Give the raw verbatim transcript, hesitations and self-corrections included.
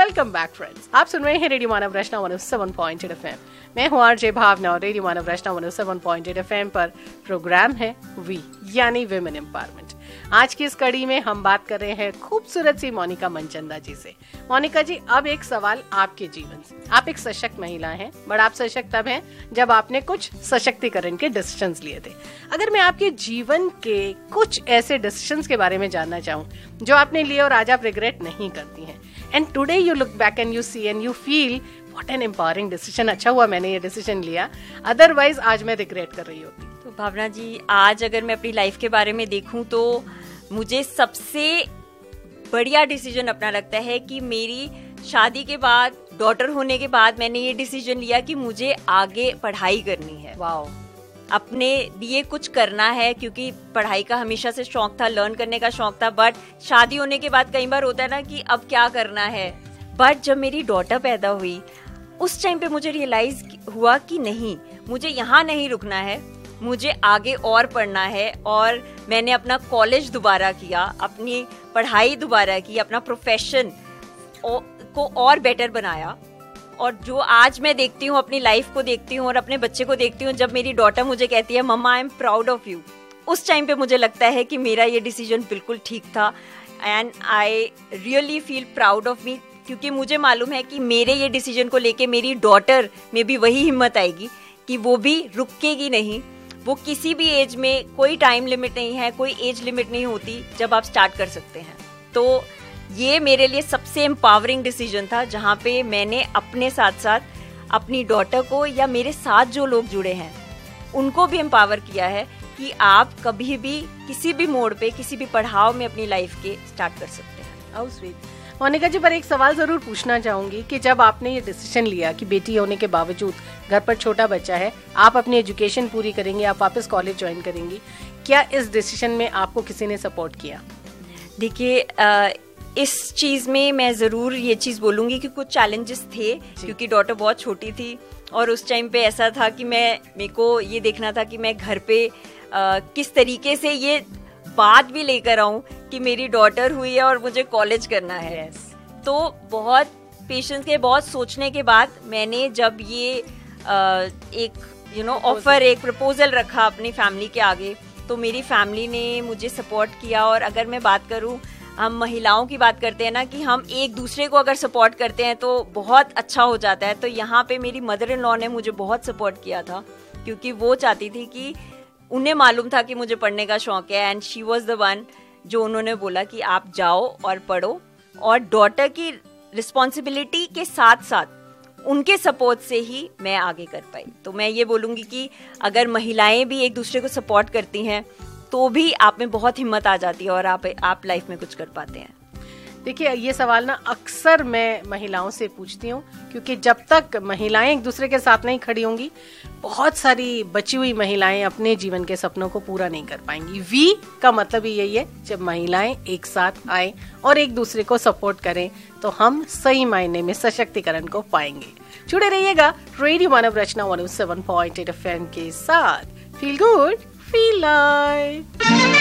Welcome back friends. आप सुन रहे हैं रेडियो मानव रचना one O seven point eight F M. मैं हूँ आरजे भावना और रेडियो मानव रचना one O seven point eight F M पर प्रोग्राम है वी यानी विमेन एम्पावरमेंट। आज की इस कड़ी में हम बात कर रहे हैं खूबसूरत सी मोनिका मनचंदा जी से। मोनिका जी, अब एक सवाल आपके जीवन से। आप एक सशक्त महिला हैं, बट आप सशक्त तब हैं जब आपने कुछ सशक्तिकरण के डिसीजंस लिए थे। अगर मैं आपके जीवन के कुछ ऐसे डिसीजंस के बारे में जानना चाहूँ जो आपने लिए और आज आप रिग्रेट नहीं करती हैं, and today you look back and you see and you feel what an empowering decision, अच्छा हुआ मैंने ये डिसीजन लिया, अदरवाइज आज मैं रिग्रेट कर रही होती। तो भावना जी, आज अगर मैं अपनी लाइफ के बारे में देखूं तो मुझे सबसे बढ़िया डिसीजन अपना लगता है कि मेरी शादी के बाद, डॉटर होने के बाद मैंने ये डिसीजन लिया कि मुझे आगे पढ़ाई करनी है। वाओ, अपने लिए कुछ करना है, क्योंकि पढ़ाई का हमेशा से शौक था, लर्न करने का शौक था, बट शादी होने के बाद कई बार होता है ना कि अब क्या करना है। बट जब मेरी डॉटर पैदा हुई उस टाइम पे मुझे रियलाइज हुआ कि नहीं, मुझे यहाँ नहीं रुकना है, मुझे आगे और पढ़ना है। और मैंने अपना कॉलेज दोबारा किया, अपनी पढ़ाई दोबारा की, अपना प्रोफेशन को और बेटर बनाया। और जो आज मैं देखती हूँ, अपनी लाइफ को देखती हूँ और अपने बच्चे को देखती हूँ, जब मेरी डॉटर मुझे कहती है मम्मा I am proud of you, उस टाइम पे मुझे लगता है कि मेरा ये डिसीजन बिल्कुल ठीक था and I really feel proud of me, क्योंकि मुझे मालूम है कि मेरे ये डिसीजन को लेके मेरी डॉटर में भी वही हिम्मत आएगी कि वो भी रुकेगी नहीं। वो किसी भी एज में, कोई टाइम लिमिट नहीं है, कोई एज लिमिट नहीं होती जब आप स्टार्ट कर सकते हैं। तो ये मेरे लिए सबसे एम्पावरिंग डिसीजन था, जहाँ पे मैंने अपने साथ साथ अपनी डॉटर को या मेरे साथ जो लोग जुड़े हैं उनको भी एम्पावर किया है कि आप कभी भी किसी भी मोड़ पे, किसी भी पड़ाव में अपनी लाइफ के स्टार्ट कर सकते हैं। How sweet. मोनिका जी, पर एक सवाल जरूर पूछना चाहूंगी कि जब आपने ये डिसीजन लिया कि बेटी होने के बावजूद घर पर छोटा बच्चा है, आप अपनी एजुकेशन पूरी करेंगी, आप वापस कॉलेज ज्वाइन करेंगी, क्या इस डिसीजन में आपको किसी ने सपोर्ट किया? देखिए, इस चीज में मैं जरूर ये चीज बोलूंगी कि कुछ चैलेंजेस थे, क्योंकि डॉटर बहुत छोटी थी और उस टाइम पे ऐसा था कि मैं मेरे को ये देखना था कि मैं घर पे आ, किस तरीके से ये बात भी लेकर आऊं कि मेरी डॉटर हुई है और मुझे कॉलेज करना है। yes. तो बहुत पेशेंस के, बहुत सोचने के बाद मैंने जब ये आ, एक यू नो ऑफर, एक प्रपोजल रखा अपनी फैमिली के आगे, तो मेरी फैमिली ने मुझे सपोर्ट किया। और अगर मैं बात करूं, हम महिलाओं की बात करते हैं ना कि हम एक दूसरे को अगर सपोर्ट करते हैं तो बहुत अच्छा हो जाता है। तो यहाँ पे मेरी मदर इन लॉ ने मुझे बहुत सपोर्ट किया था, क्योंकि वो चाहती थी कि, उन्हें मालूम था कि मुझे पढ़ने का शौक है, and she was the one जो उन्होंने बोला कि आप जाओ और पढ़ो। और डॉटर की रिस्पॉन्सिबिलिटी के साथ साथ उनके सपोर्ट से ही मैं आगे कर पाई। तो मैं ये बोलूँगी कि अगर महिलाएं भी एक दूसरे को सपोर्ट करती हैं तो भी आप में बहुत हिम्मत आ जाती है और आप आप लाइफ में कुछ कर पाते हैं। देखिए, ये सवाल ना अक्सर मैं महिलाओं से पूछती हूँ, क्योंकि जब तक महिलाएं एक दूसरे के साथ नहीं खड़ी होंगी, बहुत सारी बची हुई महिलाएं अपने जीवन के सपनों को पूरा नहीं कर पाएंगी। वी का मतलब ही यही है, जब महिलाएं एक साथ आए और एक दूसरे को सपोर्ट करें तो हम सही मायने में सशक्तिकरण को पाएंगे। जुड़े रहिएगा रेडियो मानव रचना one O seven point eight F M के साथ। Feel good, feel light.